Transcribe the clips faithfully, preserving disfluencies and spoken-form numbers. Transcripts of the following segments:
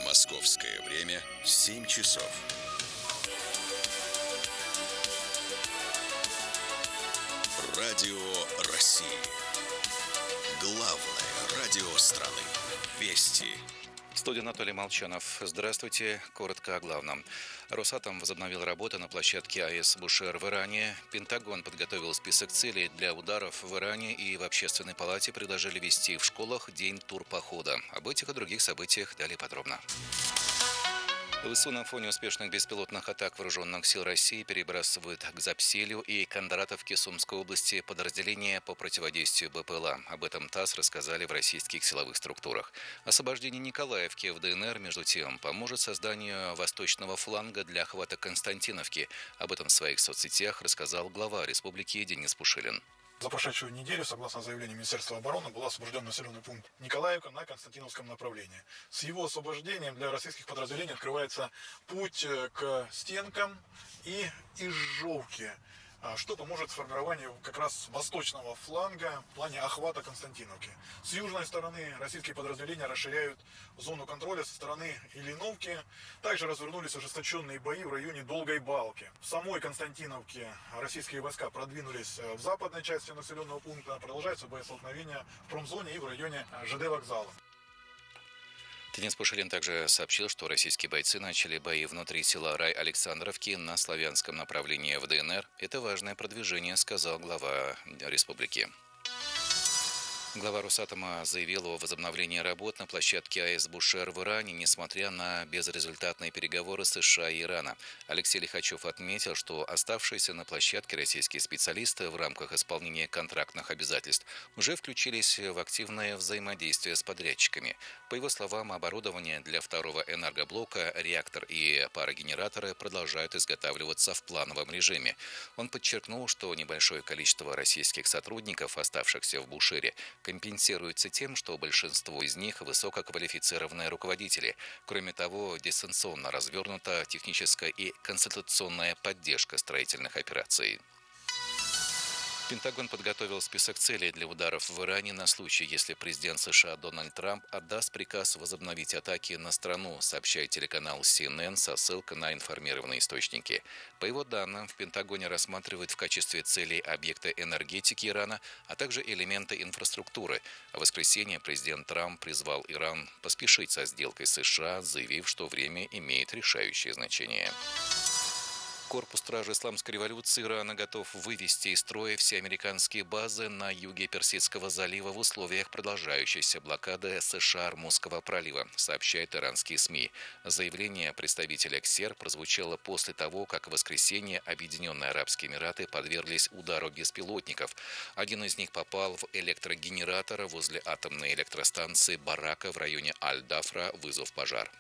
Московское время семь часов. Радио России. Главное радио страны. Вести. В студии Анатолий Молчанов. Здравствуйте. Коротко о главном. Росатом возобновил работу на площадке АЭС Бушер в Иране. Пентагон подготовил список целей для ударов в Иране, и в Общественной палате предложили вести в школах день турпохода. Об этих и других событиях далее подробно. ВСУ на фоне успешных беспилотных атак вооруженных сил России перебрасывают к Запселью и Кондратовке Сумской области подразделения по противодействию БПЛА. Об этом ТАСС рассказали в российских силовых структурах. Освобождение Николаевки в ДНР, между тем, поможет созданию восточного фланга для охвата Константиновки. Об этом в своих соцсетях рассказал глава республики Денис Пушилин. За прошедшую неделю, согласно заявлению Министерства обороны, был освобожден населенный пункт Николаевка на Константиновском направлении. С его освобождением для российских подразделений открывается путь к Стенкам и Ижовке, что поможет формированию как раз восточного фланга в плане охвата Константиновки. С южной стороны российские подразделения расширяют зону контроля со стороны Ильиновки. Также развернулись ожесточенные бои в районе Долгой Балки. В самой Константиновке российские войска продвинулись в западной части населенного пункта. Продолжаются боестолкновения в промзоне и в районе ЖД вокзала. Денис Пушилин также сообщил, что российские бойцы начали бои внутри села Рай-Александровки на славянском направлении в ДНР. Это важное продвижение, сказал глава республики. Глава Росатома заявил о возобновлении работ на площадке АЭС Бушер в Иране, несмотря на безрезультатные переговоры США и Ирана. Алексей Лихачев отметил, что оставшиеся на площадке российские специалисты в рамках исполнения контрактных обязательств уже включились в активное взаимодействие с подрядчиками. По его словам, оборудование для второго энергоблока, реактор и парогенераторы продолжают изготавливаться в плановом режиме. Он подчеркнул, что небольшое количество российских сотрудников, оставшихся в Бушере, компенсируется тем, что большинство из них высококвалифицированные руководители. Кроме того, дистанционно развернута техническая и консультационная поддержка строительных операций. Пентагон подготовил список целей для ударов в Иране на случай, если президент США Дональд Трамп отдаст приказ возобновить атаки на страну, сообщает телеканал Си Эн Эн со ссылкой на информированные источники. По его данным, в Пентагоне рассматривают в качестве целей объекты энергетики Ирана, а также элементы инфраструктуры. В воскресенье президент Трамп призвал Иран поспешить со сделкой с США, заявив, что время имеет решающее значение. Корпус стражи исламской революции Ирана готов вывести из строя все американские базы на юге Персидского залива в условиях продолжающейся блокады США Ормузского пролива, сообщают иранские СМИ. Заявление представителя КСЕР прозвучало после того, как в воскресенье Объединенные Арабские Эмираты подверглись удару беспилотников. Один из них попал в электрогенератор возле атомной электростанции Барака в районе Аль-Дафра, вызвав пожар.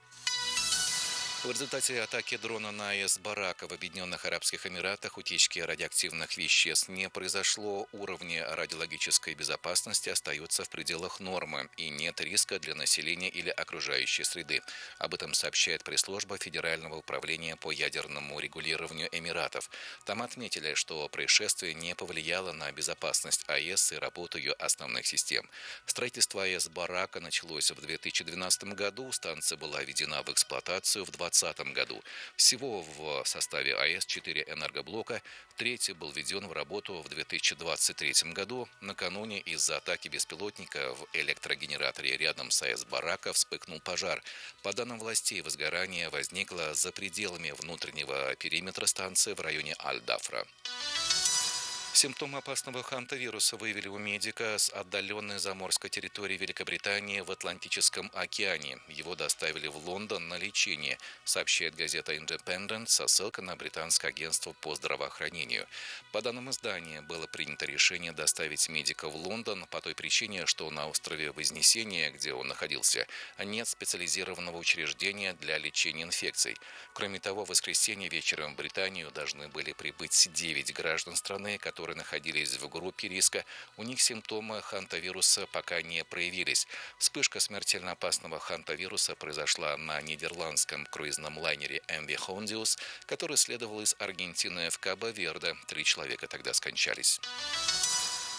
В результате атаки дрона на АЭС Барака в Объединенных Арабских Эмиратах утечки радиоактивных веществ не произошло. Уровни радиологической безопасности остаются в пределах нормы и нет риска для населения или окружающей среды. Об этом сообщает пресс-служба Федерального управления по ядерному регулированию Эмиратов. Там отметили, что происшествие не повлияло на безопасность АЭС и работу ее основных систем. Строительство АЭС Барака началось в две тысячи двенадцатом году. Станция была введена в эксплуатацию в две тысячи двадцатом году. Всего в составе АЭС четыре энергоблока. Третий был введен в работу в две тысячи двадцать третьем году. Накануне из-за атаки беспилотника в электрогенераторе рядом с АЭС Барака вспыхнул пожар. По данным властей, возгорание возникло за пределами внутреннего периметра станции в районе Аль-Дафра. Симптомы опасного хантавируса выявили у медика с отдаленной заморской территории Великобритании в Атлантическом океане. Его доставили в Лондон на лечение, сообщает газета Independent со ссылкой на британское агентство по здравоохранению. По данным издания, было принято решение доставить медика в Лондон по той причине, что на острове Вознесения, где он находился, нет специализированного учреждения для лечения инфекций. Кроме того, в воскресенье вечером в Британию должны были прибыть девять граждан страны, которые которые находились в группе риска, у них симптомы хантавируса пока не проявились. Вспышка смертельно опасного хантавируса произошла на нидерландском круизном лайнере эм ви Hondius, который следовал из Аргентины в Кабо-Верде. Три человека тогда скончались.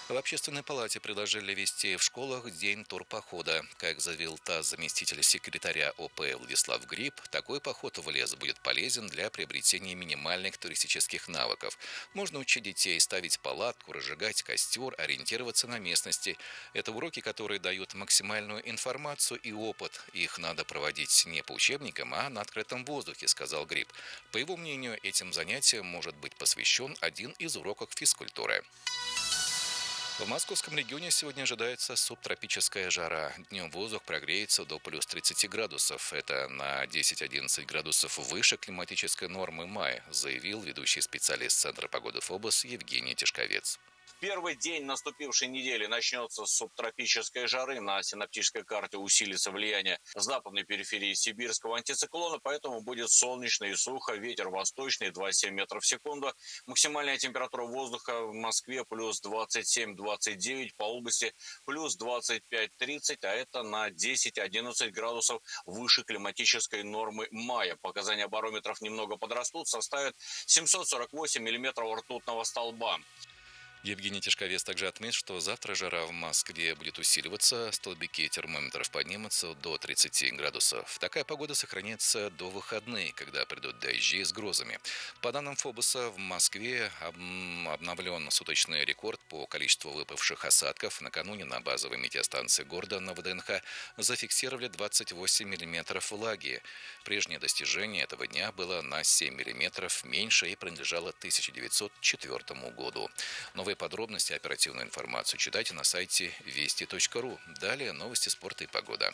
В Общественной палате предложили ввести в школах день турпохода. Как заявил ТАСС заместитель секретаря О П Владислав Гриб, такой поход в лес будет полезен для приобретения минимальных туристических навыков. Можно учить детей ставить палатку, разжигать костер, ориентироваться на местности. Это уроки, которые дают максимальную информацию и опыт. Их надо проводить не по учебникам, а на открытом воздухе, сказал Гриб. По его мнению, этим занятиям может быть посвящен один из уроков физкультуры. В московском регионе сегодня ожидается субтропическая жара. Днем воздух прогреется до плюс тридцати градусов. Это на десять-одиннадцать градусов выше климатической нормы мая, заявил ведущий специалист Центра погоды ФОБОС Евгений Тишковец. Первый день наступившей недели начнется с субтропической жары. На синоптической карте усилится влияние западной периферии сибирского антициклона, поэтому будет солнечно и сухо. Ветер восточный двадцать семь метров в секунду. Максимальная температура воздуха в Москве плюс двадцать семь - двадцать девять, по области плюс двадцать пять - тридцать, а это на десять-одиннадцать градусов выше климатической нормы мая. Показания барометров немного подрастут, составят семьсот сорок восемь миллиметров ртутного столба. Евгений Тишковец также отметил, что завтра жара в Москве будет усиливаться, столбики термометров поднимутся до тридцати градусов. Такая погода сохранится до выходных, когда придут дожди с грозами. По данным ФОБОСа, в Москве обновлен суточный рекорд по количеству выпавших осадков. Накануне на базовой метеостанции города на В Д Н Х зафиксировали двадцать восемь миллиметров влаги. Прежнее достижение этого дня было на семь миллиметров меньше и принадлежало тысяча девятьсот четвёртому году. Новые подробности и оперативную информацию читайте на сайте вести точка ру. Далее новости спорта и погода.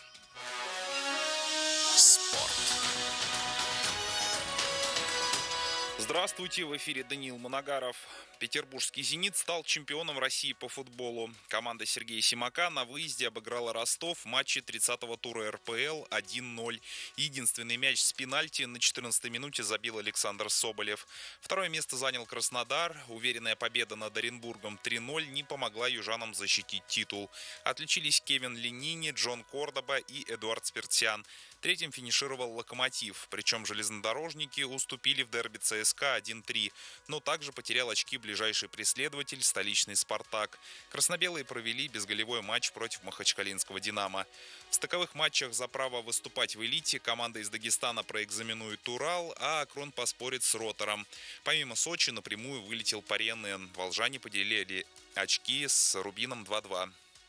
Спорт. Здравствуйте, в эфире Даниил Моногаров. Петербургский «Зенит» стал чемпионом России по футболу. Команда Сергея Симака на выезде обыграла Ростов в матче тридцатого тура Р П Л один ноль. Единственный мяч с пенальти на четырнадцатой минуте забил Александр Соболев. Второе место занял Краснодар. Уверенная победа над Оренбургом три ноль не помогла южанам защитить титул. Отличились Кевин Ленини, Джон Кордоба и Эдуард Спиртсян. Третьим финишировал «Локомотив», причем железнодорожники уступили в дерби Ц С К один три, но также потерял очки ближайший преследователь столичный «Спартак». Краснобелые провели безголевой матч против махачкалинского «Динамо». В стыковых матчах за право выступать в элите команда из Дагестана проэкзаменует Урал, а Акрон поспорит с Ротором. Помимо Сочи напрямую вылетел Парен. Волжане поделили очки с Рубином два два.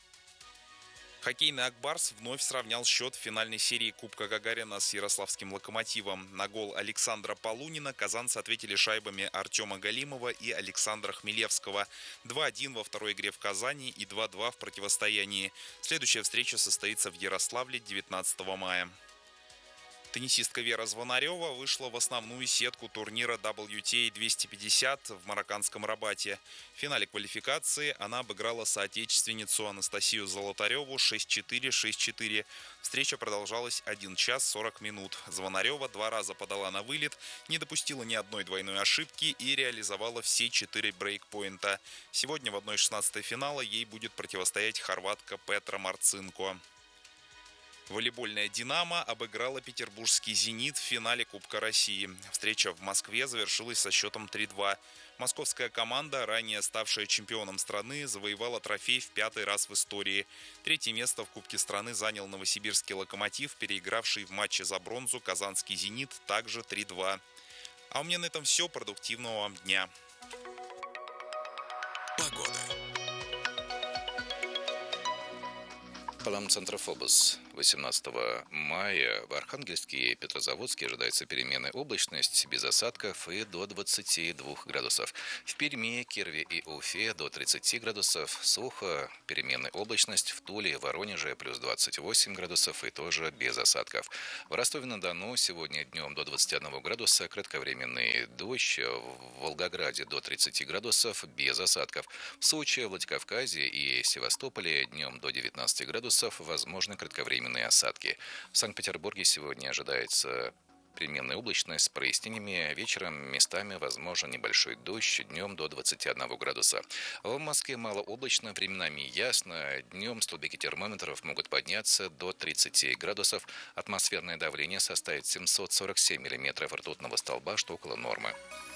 Хоккейный «Акбарс» вновь сравнял счет в финальной серии Кубка Гагарина с ярославским «Локомотивом». На гол Александра Полунина казанцы ответили шайбами Артема Галимова и Александра Хмелевского. два один во второй игре в Казани и два два в противостоянии. Следующая встреча состоится в Ярославле девятнадцатого мая. Теннисистка Вера Звонарева вышла в основную сетку турнира дабл ю ти эй двести пятьдесят в марокканском Рабате. В финале квалификации она обыграла соотечественницу Анастасию Золотареву шесть четыре - шесть четыре. Встреча продолжалась один час сорок минут. Звонарева два раза подала на вылет, не допустила ни одной двойной ошибки и реализовала все четыре брейкпоинта. Сегодня в одна шестнадцатая финала ей будет противостоять хорватка Петра Марцинко. Волейбольная «Динамо» обыграла петербургский «Зенит» в финале Кубка России. Встреча в Москве завершилась со счетом три два. Московская команда, ранее ставшая чемпионом страны, завоевала трофей в пятый раз в истории. Третье место в Кубке страны занял новосибирский «Локомотив», переигравший в матче за бронзу казанский «Зенит» также три два. А у меня на этом все. Продуктивного вам дня. Погода. По данным Центра ФОБОС, восемнадцатого мая в Архангельске и Петрозаводске ожидается переменная облачность без осадков и до двадцати двух градусов. В Перми, Кирове и Уфе до тридцати градусов. Сухо, переменная облачность. В Туле и Воронеже плюс двадцать восемь градусов и тоже без осадков. В Ростове-на-Дону сегодня днем до двадцати одного градуса. Кратковременный дождь. В Волгограде до тридцати градусов без осадков. В Сочи, Владикавказе и Севастополе днем до девятнадцати градусов. Возможны кратковременные осадки. В Санкт-Петербурге сегодня ожидается переменная облачность с прояснениями. Вечером местами возможен небольшой дождь, днем до двадцати одного градуса. В Москве малооблачно, временами ясно. Днем столбики термометров могут подняться до тридцати градусов. Атмосферное давление составит семьсот сорок семь миллиметров ртутного столба, что около нормы.